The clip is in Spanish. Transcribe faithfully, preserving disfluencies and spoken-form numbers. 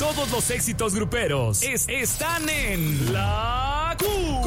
Todos los éxitos gruperos es- están en La Cu